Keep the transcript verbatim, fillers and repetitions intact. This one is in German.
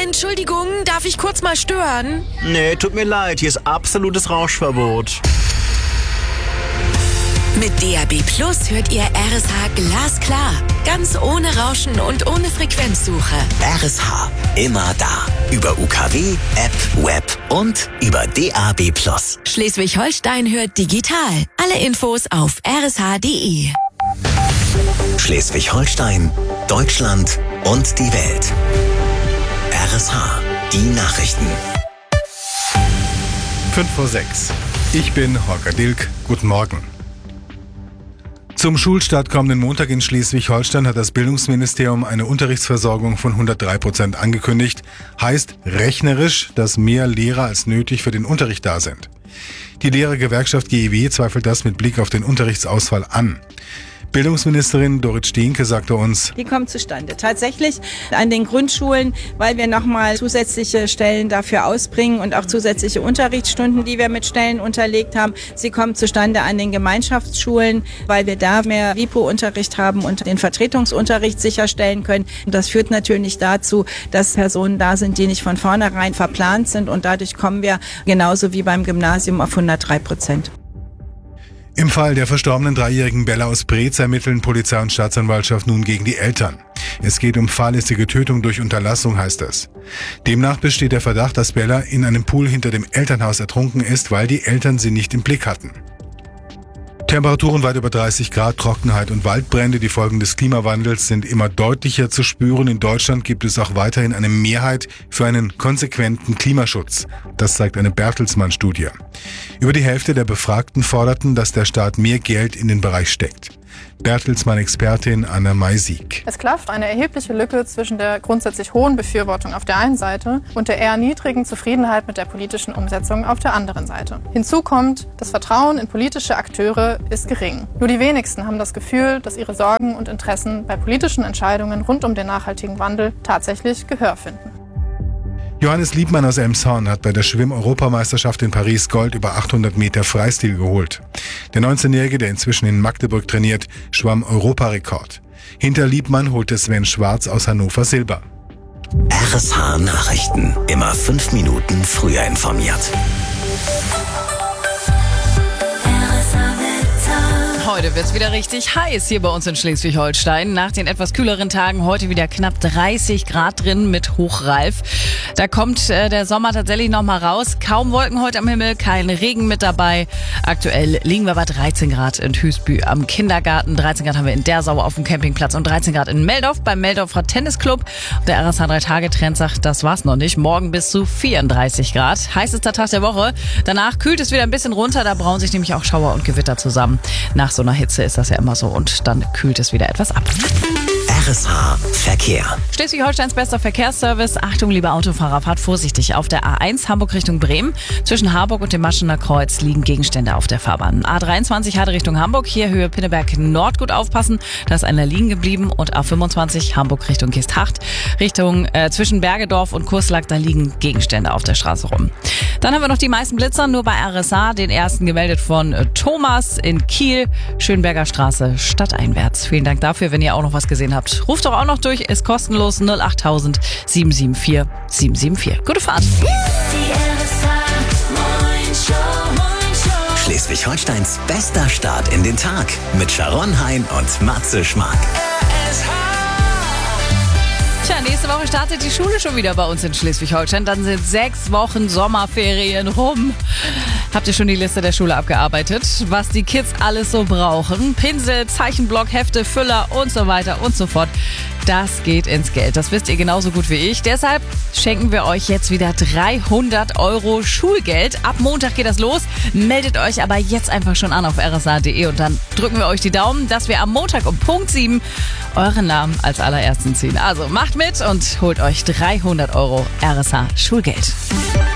Entschuldigung, darf ich kurz mal stören? Nee, tut mir leid, hier ist absolutes Rauschverbot. Mit D A B Plus hört ihr R S H glasklar. Ganz ohne Rauschen und ohne Frequenzsuche. R S H, immer da. Über U K W, App, Web und über D A B Plus. Schleswig-Holstein hört digital. Alle Infos auf r s h punkt d e. Schleswig-Holstein, Deutschland und die Welt. R S H, die Nachrichten. fünf vor sechs. Ich bin Holger Dilk. Guten Morgen. Zum Schulstart kommenden Montag in Schleswig-Holstein hat das Bildungsministerium eine Unterrichtsversorgung von hundertdrei Prozent angekündigt. Heißt rechnerisch, dass mehr Lehrer als nötig für den Unterricht da sind. Die Lehrergewerkschaft G E W zweifelt das mit Blick auf den Unterrichtsausfall an. Bildungsministerin Dorit Steenke sagte uns, die kommt zustande. Tatsächlich an den Grundschulen, weil wir nochmal zusätzliche Stellen dafür ausbringen und auch zusätzliche Unterrichtsstunden, die wir mit Stellen unterlegt haben. Sie kommt zustande an den Gemeinschaftsschulen, weil wir da mehr V I P O-Unterricht haben und den Vertretungsunterricht sicherstellen können. Und das führt natürlich dazu, dass Personen da sind, die nicht von vornherein verplant sind. Und dadurch kommen wir genauso wie beim Gymnasium auf hundertdrei Prozent. Im Fall der verstorbenen dreijährigen Bella aus Breetz ermitteln Polizei und Staatsanwaltschaft nun gegen die Eltern. Es geht um fahrlässige Tötung durch Unterlassung, heißt es. Demnach besteht der Verdacht, dass Bella in einem Pool hinter dem Elternhaus ertrunken ist, weil die Eltern sie nicht im Blick hatten. Temperaturen weit über dreißig Grad, Trockenheit und Waldbrände. Die Folgen des Klimawandels sind immer deutlicher zu spüren. In Deutschland gibt es auch weiterhin eine Mehrheit für einen konsequenten Klimaschutz. Das zeigt eine Bertelsmann-Studie. Über die Hälfte der Befragten forderten, dass der Staat mehr Geld in den Bereich steckt. Bertelsmann-Expertin Anna May-Sieg. Es klafft eine erhebliche Lücke zwischen der grundsätzlich hohen Befürwortung auf der einen Seite und der eher niedrigen Zufriedenheit mit der politischen Umsetzung auf der anderen Seite. Hinzu kommt, das Vertrauen in politische Akteure ist gering. Nur die wenigsten haben das Gefühl, dass ihre Sorgen und Interessen bei politischen Entscheidungen rund um den nachhaltigen Wandel tatsächlich Gehör finden. Johannes Liebmann aus Elmshorn hat bei der Schwimm-Europameisterschaft in Paris Gold über achthundert Meter Freistil geholt. Der neunzehnjährige, der inzwischen in Magdeburg trainiert, schwamm Europarekord. Hinter Liebmann holte Sven Schwarz aus Hannover Silber. R S H Nachrichten. Immer fünf Minuten früher informiert. Heute wird's wieder richtig heiß hier bei uns in Schleswig-Holstein. Nach den etwas kühleren Tagen heute wieder knapp dreißig Grad drin mit Hochreif. Da kommt äh, der Sommer tatsächlich noch mal raus. Kaum Wolken heute am Himmel, kein Regen mit dabei. Aktuell liegen wir bei dreizehn Grad in Hüsbü am Kindergarten. dreizehn Grad haben wir in Dersau auf dem Campingplatz und dreizehn Grad in Meldorf beim Meldorfer Tennisclub. Der R S H drei Tage Trend sagt, das war's noch nicht. Morgen bis zu vierunddreißig Grad. Heißester Tag der Woche. Danach kühlt es wieder ein bisschen runter. Da brauen sich nämlich auch Schauer und Gewitter zusammen. Nach so einer Hitze ist das ja immer so und dann kühlt es wieder etwas ab. R S H Verkehr. Schleswig-Holsteins bester Verkehrsservice. Achtung, liebe Autofahrer, fahrt vorsichtig. Auf der A eins Hamburg Richtung Bremen. Zwischen Harburg und dem Maschener Kreuz liegen Gegenstände auf der Fahrbahn. A dreiundzwanzig Hade Richtung Hamburg. Hier Höhe Pinneberg Nord gut aufpassen. Da ist einer liegen geblieben. Und A fünfundzwanzig Hamburg Richtung Kisthacht. Richtung äh, zwischen Bergedorf und Kurslack. Da liegen Gegenstände auf der Straße rum. Dann haben wir noch die meisten Blitzer. Nur bei R S H. Den ersten gemeldet von äh, Thomas in Kiel. Schönberger Straße stadteinwärts. Vielen Dank dafür, wenn ihr auch noch was gesehen habt. Ruft doch auch noch durch, ist kostenlos null acht null null sieben sieben vier sieben sieben vier. Gute Fahrt! Schleswig-Holsteins bester Start in den Tag mit Sharon Hein und Matze Schmark. Tja, nächste Woche startet die Schule schon wieder bei uns in Schleswig-Holstein. Dann sind sechs Wochen Sommerferien rum. Habt ihr schon die Liste der Schule abgearbeitet? Was die Kids alles so brauchen? Pinsel, Zeichenblock, Hefte, Füller und so weiter und so fort. Das geht ins Geld. Das wisst ihr genauso gut wie ich. Deshalb schenken wir euch jetzt wieder dreihundert Euro Schulgeld. Ab Montag geht das los. Meldet euch aber jetzt einfach schon an auf r s h punkt d e und dann drücken wir euch die Daumen, dass wir am Montag um Punkt sieben euren Namen als allerersten ziehen. Also macht mit und holt euch dreihundert Euro R S H Schulgeld.